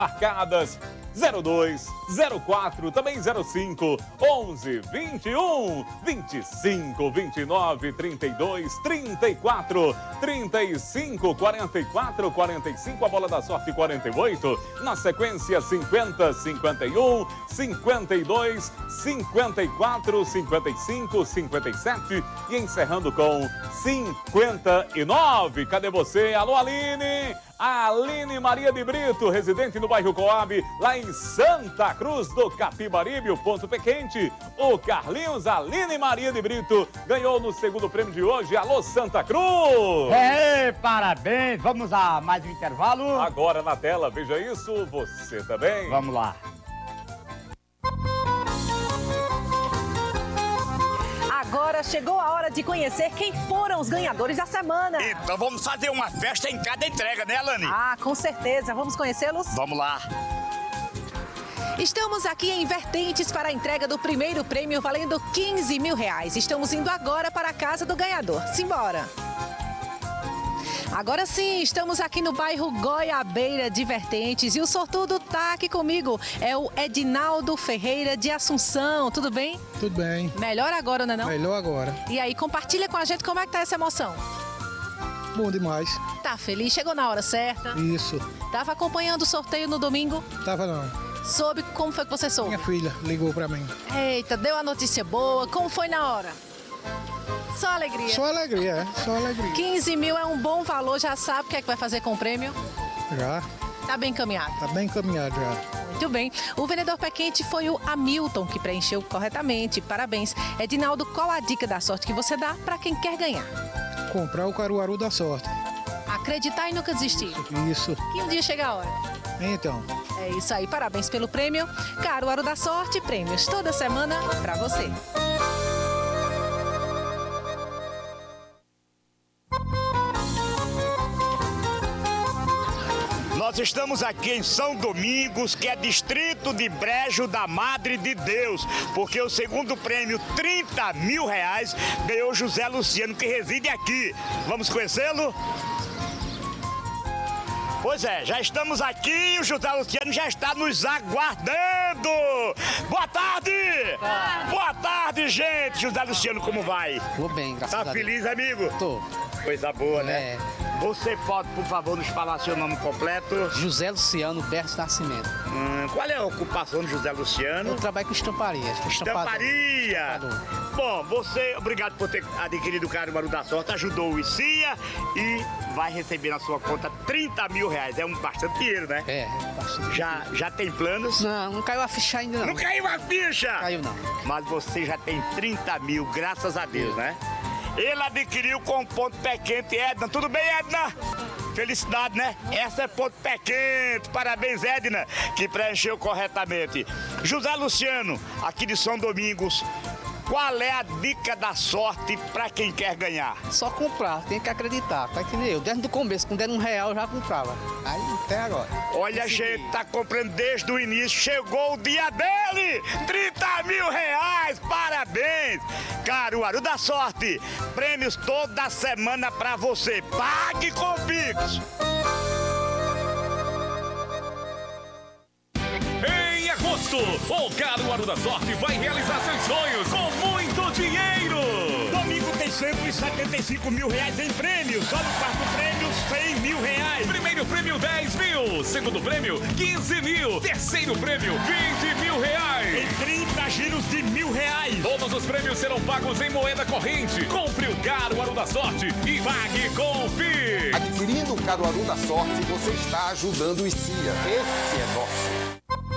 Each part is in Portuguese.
marcadas 02, 04, também 05, 11, 21, 25, 29, 32, 34, 35, 44, 45, a bola da sorte 48, na sequência 50, 51, 52, 54, 55, 57 e encerrando com 59. Cadê você? Alô, Aline! Aline Maria de Brito, residente no bairro Coab, lá em Santa Cruz do Capibaribe, o ponto pé quente. O Carlinhos Aline Maria de Brito ganhou no segundo prêmio de hoje. Alô, Santa Cruz! Parabéns! Vamos a mais um intervalo? Agora na tela, veja isso, você também. Vamos lá. Agora chegou a hora de conhecer quem foram os ganhadores da semana. Então vamos fazer uma festa em cada entrega, né, Alane? Ah, com certeza. Vamos conhecê-los? Vamos lá. Estamos aqui em Vertentes para a entrega do primeiro prêmio valendo R$15 mil. Estamos indo agora para a casa do ganhador. Simbora! Agora sim, estamos aqui no bairro Goiabeira de Vertentes e o sortudo tá aqui comigo. É o Edinaldo Ferreira de Assunção. Tudo bem? Tudo bem. Melhor agora, não é não? Melhor agora. E aí, compartilha com a gente como é que tá essa emoção. Bom demais. Tá feliz? Chegou na hora certa? Isso. Tava acompanhando o sorteio no domingo? Tava não. Soube como foi que você soube? Minha filha ligou pra mim. Eita, deu a notícia boa. Como foi na hora? Só alegria. Só alegria, é. Só alegria. 15 mil é um bom valor, já sabe o que é que vai fazer com o prêmio? Já. Tá bem encaminhado. Tá bem encaminhado já. Muito bem. O vendedor pé quente foi o Hamilton, que preencheu corretamente. Parabéns. Edinaldo, qual a dica da sorte que você dá para quem quer ganhar? Comprar o Caruaru da sorte. Acreditar e nunca desistir. Isso. E um dia chega a hora. Então. É isso aí. Parabéns pelo prêmio. Caruaru da Sorte, prêmios toda semana para você. Nós estamos aqui em São Domingos, que é distrito de Brejo da Madre de Deus, porque o segundo prêmio, R$30 mil, ganhou José Luciano, que reside aqui. Vamos conhecê-lo? Pois é, já estamos aqui e o José Luciano já está nos aguardando. Boa tarde! Boa tarde, gente! José Luciano, como vai? Tô bem, graças a Deus. Tá feliz, amigo? Tô. Coisa boa, né? É. Você pode, por favor, nos falar seu nome completo? José Luciano Berto Nascimento. Qual é a ocupação de José Luciano? Eu trabalho com estamparia. Estamparia! Bom, você, obrigado por ter adquirido o Caruaru da Sorte, ajudou o ICIA e vai receber na sua conta R$30 mil. É bastante dinheiro, né? É, bastante. Já tem planos? Não caiu a ficha ainda não. Não caiu a ficha? Caiu não. Mas você já tem R$30 mil, graças a Deus, né? Ele adquiriu com ponto pé quente, Edna. Tudo bem, Edna? Felicidade, né? Essa é ponto pé quente. Parabéns, Edna, que preencheu corretamente. José Luciano, aqui de São Domingos. Qual é a dica da sorte para quem quer ganhar? Só comprar, tem que acreditar, tá entendendo? Desde o começo, quando era R$1 eu já comprava. Aí até agora. Olha, a gente tá comprando desde o início, chegou o dia dele! R$30 mil! Parabéns! Caruaru da Sorte, prêmios toda semana para você. Pague com Pix! Em agosto, o Caruaru da Sorte vai realizar seus sonhos com muito dinheiro. Domingo tem R$175 mil em prêmio. Só no quarto prêmio, R$100 mil. Primeiro prêmio, 10 mil. Segundo prêmio, 15 mil. Terceiro prêmio, 20 mil reais. Em 30 giros de R$1.000. Todos os prêmios serão pagos em moeda corrente. Compre o Caruaru da Sorte e pague com Pix. Adquirindo o Caruaru da Sorte, você está ajudando o ICIA. Esse é nosso.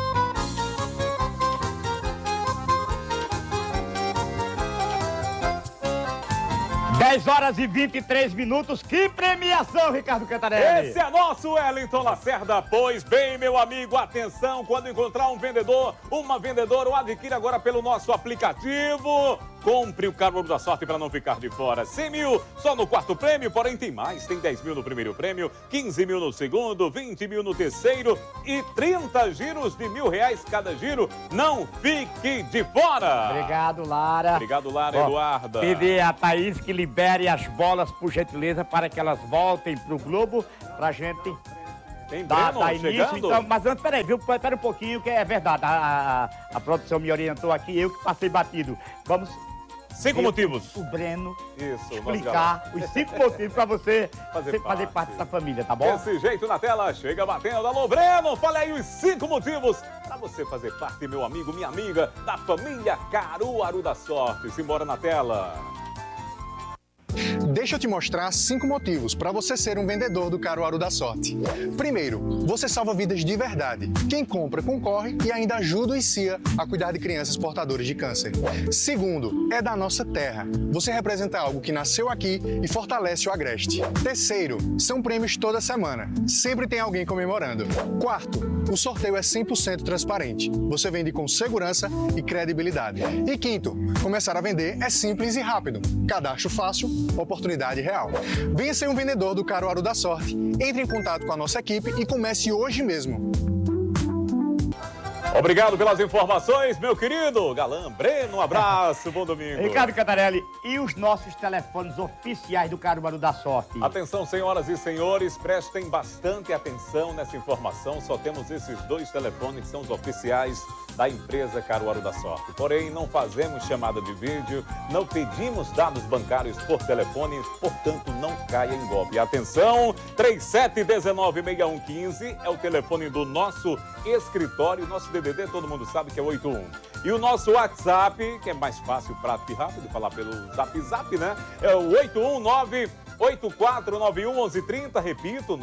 10 horas e 23 minutos. Que premiação, Ricardo Cantarelli! Esse é nosso Wellington Lacerda. Pois bem, meu amigo, atenção, quando encontrar um vendedor, uma vendedora, ou adquire agora pelo nosso aplicativo. Compre o Caruaru da Sorte para não ficar de fora. 100 mil só no quarto prêmio, porém tem mais. Tem 10 mil no primeiro prêmio, 15 mil no segundo, 20 mil no terceiro e 30 giros de R$1.000 cada giro. Não fique de fora! Obrigado, Lara. Obrigado, Lara. Eduarda. Pedir a Thaís que libere as bolas, por gentileza, para que elas voltem pro Globo, pra gente Tem dar Breno início. chegando? Então, mas antes, peraí, viu? Pera um pouquinho, que é verdade. A produção me orientou aqui, eu que passei batido. Vamos... 5 motivos. O Breno Isso, explicar os 5 motivos para você fazer parte dessa família, tá bom? Desse jeito na tela, chega batendo. Alô, Breno, fala aí os 5 motivos para você fazer parte, meu amigo, minha amiga, da família Caruaru da Sorte. Simbora na tela. Deixa eu te mostrar 5 motivos para você ser um vendedor do Caruaru da Sorte. Primeiro, você salva vidas de verdade. Quem compra concorre e ainda ajuda o ICIA a cuidar de crianças portadoras de câncer. Segundo, é da nossa terra. Você representa algo que nasceu aqui e fortalece o Agreste. Terceiro, são prêmios toda semana. Sempre tem alguém comemorando. Quarto, o sorteio é 100% transparente. Você vende com segurança e credibilidade. E quinto, começar a vender é simples e rápido. Cadastro fácil, oportunidade real. Venha ser um vendedor do Caruaru da Sorte. Entre em contato com a nossa equipe e comece hoje mesmo. Obrigado pelas informações, meu querido Galã Breno. Um abraço, bom domingo. Ricardo Cantarelli, e os nossos telefones oficiais do Caruaru da Sorte? Atenção, senhoras e senhores, prestem bastante atenção nessa informação. Só temos esses 2 telefones que são os oficiais da empresa Caruaru da Sorte. Porém, não fazemos chamada de vídeo, não pedimos dados bancários por telefone, portanto, não caia em golpe. Atenção, 37196115 é o telefone do nosso escritório, nosso DDD, todo mundo sabe que é 81. E o nosso WhatsApp, que é mais fácil, prático e rápido, falar pelo Zap, né? É o 819-8491-1130, repito,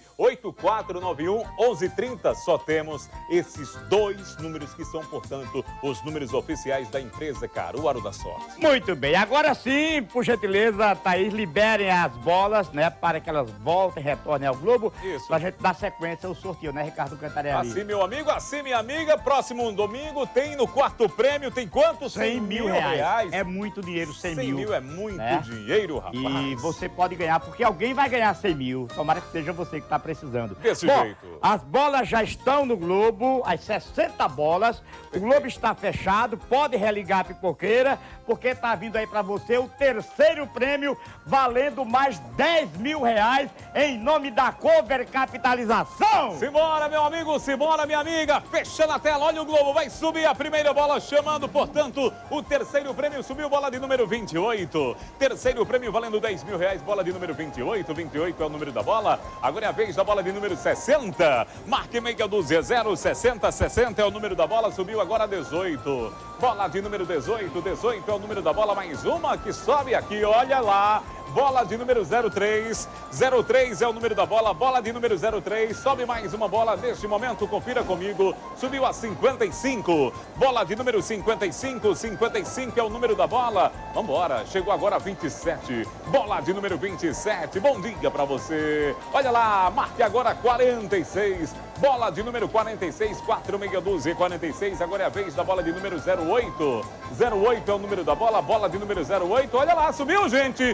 98491-1130. Só temos esses 2 números que são, portanto, os números oficiais da empresa Caruaru da Sorte. Muito bem, agora sim, por gentileza, Thaís, liberem as bolas, né, para que elas voltem, retornem ao Globo. Isso. Pra gente dar sequência ao sorteio, né, Ricardo Cantarelli? Assim, meu amigo, assim, minha amiga, próximo domingo tem no quarto prêmio, tem quanto? 100 mil reais. É muito dinheiro, 100 mil. 100 mil é muito né? dinheiro, rapaz. E você pode ganhar, porque alguém vai ganhar 100 mil. Tomara que seja você que está precisando. Desse Bom, jeito. As bolas já estão no Globo, as 60 bolas. O Globo está fechado, pode religar a pipoqueira, porque está vindo aí para você o 3º prêmio, valendo mais 10 mil reais, em nome da Cover Capitalização. Simbora, meu amigo, simbora, minha amiga. Fechando a tela, olha o Globo, vai subir a primeira bola, chamando, portanto, o 3º prêmio. Subiu bola de número 28. 3º prêmio valendo 10 mil reais, bola de número 28. 28 é o número da bola. Agora é a vez da bola de número 60. Marque meia dúzia, 060, 60 é o número da bola. Subiu agora 18. Bola de número 18. 18 é o número da bola. Mais uma que sobe aqui, olha lá. Bola de número 03. 03 é o número da bola. Bola de número 03. Sobe mais uma bola neste momento. Confira comigo. Subiu a 55. Bola de número 55. 55 é o número da bola. Vambora. Chegou agora a 27. Bola de número 27. Bom dia pra você. Olha lá. Marque agora 46. Bola de número 46. 4 meia dúzia. 46. Agora é a vez da bola de número 08. 08 é o número da bola. Bola de número 08. Olha lá. Subiu, gente.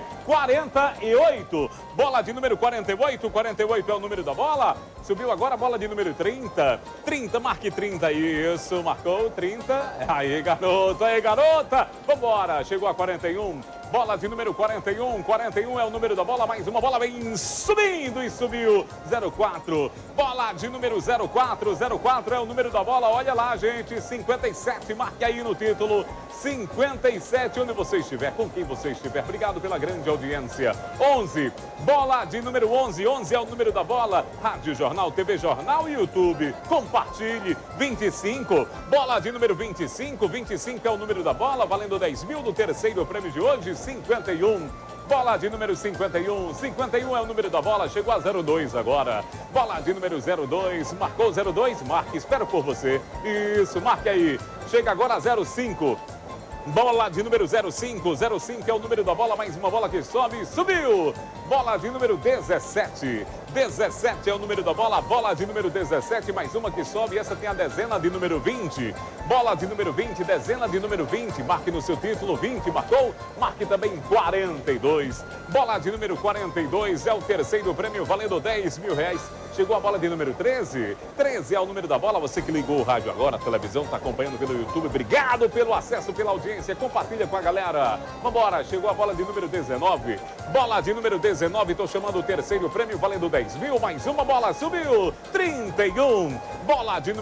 48, bola de número 48, 48 é o número da bola, subiu agora a bola de número 30, 30, marque 30, isso, marcou 30, aí garota, vambora, chegou a 41, bola de número 41, 41 é o número da bola, mais uma bola vem subindo e subiu, 04, bola de número 04, 04 é o número da bola, olha lá, gente, 57, marque aí no título, 57, onde você estiver, com quem você estiver, obrigado pela grande audiência, 11, bola de número 11, 11 é o número da bola, Rádio Jornal, TV Jornal e YouTube, compartilhe, 25, bola de número 25, 25 é o número da bola, valendo 10 mil do 3º prêmio de hoje, 51, bola de número 51, 51 é o número da bola, chegou a 02 agora, bola de número 02, marcou 02, marque, espero por você, isso, marque aí, chega agora a 05, bola de número 05, 05 é o número da bola, mais uma bola que sobe, subiu, bola de número 17, 17 é o número da bola, bola de número 17, mais uma que sobe, essa tem a dezena de número 20, bola de número 20, dezena de número 20, marque no seu título, 20, marcou, marque também 42, bola de número 42 é o 3º prêmio, valendo 10 mil reais, chegou a bola de número 13, 13 é o número da bola, você que ligou o rádio agora, a televisão, está acompanhando pelo YouTube, obrigado pelo acesso, pela audiência, compartilha com a galera, vambora, chegou a bola de número 19, bola de número 19, estou chamando o 3º prêmio, valendo 10 10 mil, mais uma bola subiu. 31. Bola de número